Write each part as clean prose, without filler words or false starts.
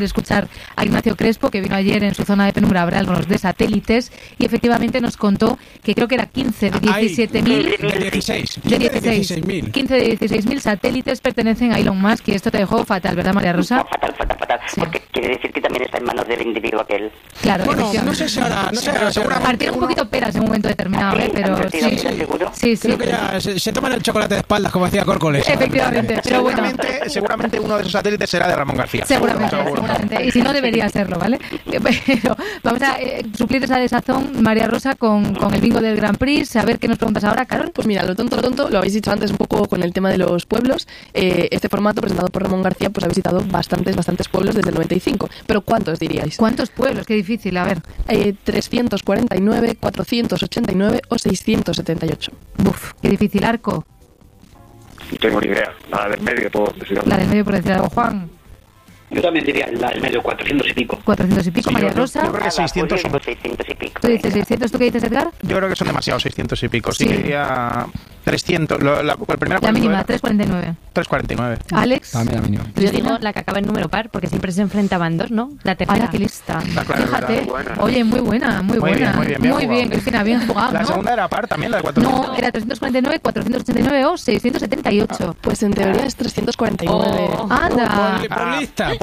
escuchar a Ignacio Crespo, que vino ayer en su zona de penumbra a hablarnos de satélites y efectivamente nos contó que creo que era 15 de 17.000 de 16.000 15 de 16.000 satélites pertenecen a Elon Musk, y esto te dejó fatal, ¿verdad, María Rosa? Fatal, sí. Porque quiere decir que también está en manos del individuo aquel. Claro, bueno, no sé si ahora, seguramente partieron un poquito peras en un momento determinado, pero sí. Creo que ya se toman el chocolate de espaldas, como decía Córcoles. Efectivamente, pero bueno. Seguramente uno de esos satélites será de Ramón García. Seguramente. Y si no, debería serlo, ¿vale? Pero vamos a suplir esa desazón, María Rosa, con el bingo del Grand Prix. A ver qué nos preguntas ahora, Carol. Pues mira, lo tonto, lo habéis dicho antes un poco con el tema de los pueblos. Este formato presentado por Ramón García pues ha visitado bastantes pueblos desde el 95. Pero ¿cuántos diríais? ¿Cuántos pueblos? Qué difícil, a ver. 349, 489 o 678. Uf, qué difícil. Arco. No tengo ni idea. La del medio, puedo decir algo. La del medio, por decir algo. Juan. Yo también diría la del medio, 400 y pico. 400 y pico, sí, María Rosa. Yo creo que 600 son 600 y pico. ¿Tú dices 600? ¿Tú qué dices, Edgar? Yo creo que son demasiados, 600 y pico. Sí, diría 300. La mínima, 349. 349. Alex. También la mínima. Yo digo la que acaba en número par, porque siempre se enfrentaban dos, ¿no? La tercera. Qué lista. Claro, fíjate. Oye, muy buena. Muy bien, Cristina, bien jugado, La segunda era par también, la de 400. No, era 349, 489 o 678. Pues en teoría es 349. ¡Anda! Por lista.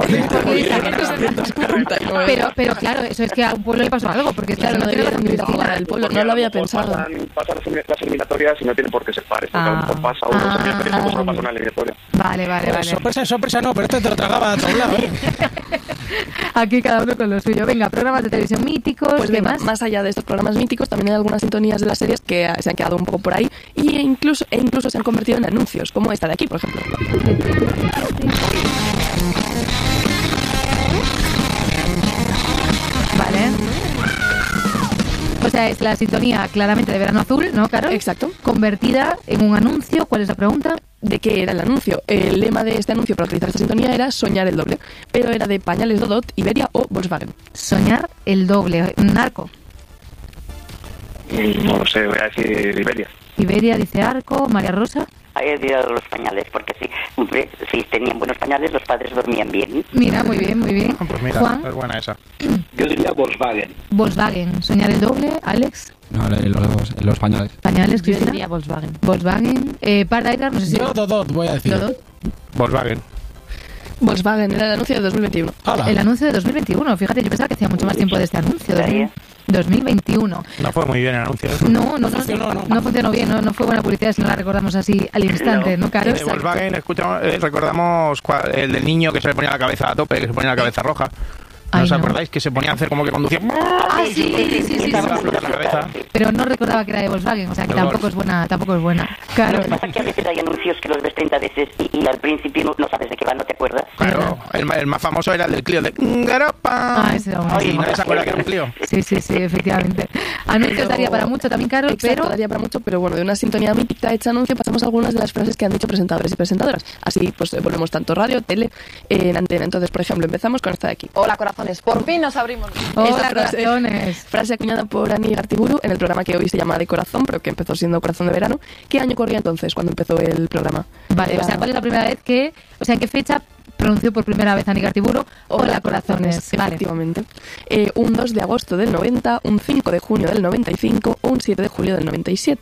Pero claro, eso es que a un pueblo le pasó algo, porque claro, no debía jugar al pueblo, no lo había pensado. Pasan las eliminatorias y no tienen por qué ser pares, porque a lo mejor pasa uno, no solo pasa una eliminatoria. Vale. Sorpresa no, pero este te lo tragaba a todo lado, ¿eh? Aquí cada uno con lo suyo. Venga, programas de televisión míticos. Pues ¿qué más? Más allá de estos programas míticos, también hay algunas sintonías de las series que se han quedado un poco por ahí e incluso se han convertido en anuncios, como esta de aquí, por ejemplo. Vale. O sea, es la sintonía claramente de Verano Azul, ¿no, Carol? Exacto. Convertida en un anuncio. ¿Cuál es la pregunta? ¿De qué era el anuncio? El lema de este anuncio para utilizar esta sintonía era soñar el doble, pero era de pañales Dodot, Iberia o Volkswagen. Soñar el doble. Narco. No lo sé, voy a decir Iberia. Iberia dice Arco. María Rosa. He tirado los pañales, porque si tenían buenos pañales, los padres dormían bien. Mira, muy bien. Pues mira, Juan. es buena esa. Yo diría Volkswagen. Volkswagen. Soñar el doble. Alex. No, los pañales. Pañales, Yo Cristina. diría Volkswagen. Volkswagen. Para Edgar, no sé si... Yo Dodot voy a decir. Dodot. Volkswagen. Volkswagen era el anuncio de 2021. ¡Hala! El anuncio de 2021. Fíjate, yo pensaba que hacía mucho más tiempo de este anuncio. 2021. No fue muy bien el anuncio. No funcionó bien, no fue buena publicidad si no la recordamos así al instante, ¿no, Carol? De Volkswagen recordamos el del niño que se le ponía la cabeza a tope, que se ponía la cabeza roja. ¿No os acordáis que se ponía a hacer como que conducía? Sí. Pero no recordaba que era de Volkswagen, o sea que tampoco es buena. Claro. Lo que pasa es que a veces hay anuncios que los ves 30 veces y al principio no sabes de qué va, no te acuerdas. Claro, el más famoso era el del Clio de Garopa. Ese era buenísimo. Y nadie se acuerda que era un Clio. Sí, efectivamente. Anuncios daría para mucho también, Carol, Exacto, daría para mucho, pero bueno, de una sintonía mítica hecha anuncio pasamos a algunas de las frases que han dicho presentadores y presentadoras. Así pues volvemos tanto radio, tele, en antena. Entonces, por ejemplo, empezamos con esta de aquí. Hola, corazones, por fin nos abrimos. Hola, corazones. Frase acuñada por Ani Gartiburu en el programa que hoy se llama De Corazón, pero que empezó siendo Corazón de Verano. ¿Qué año corría entonces cuando empezó el programa? Vale, o sea, ¿cuál es la primera vez que... O sea, ¿en qué fecha pronunció por primera vez Ani Gartiburu? Hola, corazones. Efectivamente. Un 2 de agosto del 90, un 5 de junio del 95 o un 7 de julio del 97.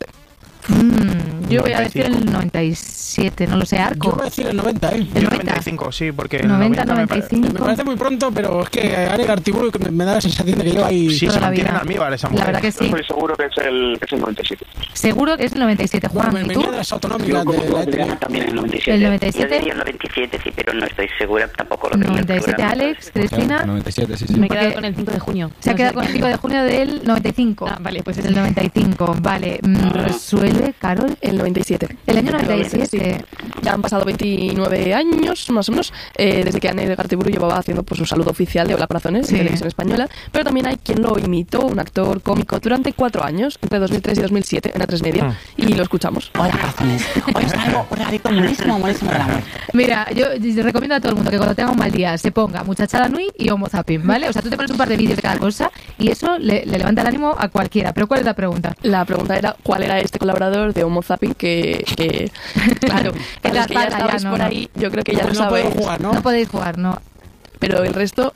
Yo voy a decir el 97, no lo sé, Arco. Yo voy a decir el 90, ¿eh? El 95, sí, porque el 95. Me parece muy pronto, pero es que Ani Gartiburu me da la sensación de que lleva ahí... Sí, se mantiene en almíbar esa mujer. La verdad que sí. Estoy seguro que es el 97. Seguro que es el 97, Juan. Bueno, ¿Y tú? de las autonómicas de la ETV. También el 97. ¿El Yo 97? diría el 97, sí, pero no estoy segura, tampoco lo veía. 97, Alex, Cristina. 97, sí. Me he quedado con el 5 de junio. Se ha quedado con el 5 de junio del 95. Vale, pues es el 95. Vale, resuelve, Carol. El 97. El año 97. Sí. Ya han pasado 29 años, más o menos, desde que Ani Gartiburu llevaba haciendo pues, su saludo oficial de Hola Corazones en televisión española, pero también hay quien lo imitó, un actor cómico, durante 4 años, entre 2003 y 2007, en A3 Media, y lo escuchamos. Hola, corazones. Hoy os traigo un regalito buenísimo del amor. Mira, yo recomiendo a todo el mundo que cuando tenga un mal día se ponga Muchachada Nui y Homo Zapping, ¿vale? O sea, tú te pones un par de vídeos de cada cosa y eso le levanta el ánimo a cualquiera. Pero ¿cuál es la pregunta? La pregunta era ¿cuál era este colaborador de Homo Zapping que claro, que los que ya estabais por ahí, yo creo que ya lo sabéis. No podéis jugar, ¿no? No podéis jugar, no. pero el resto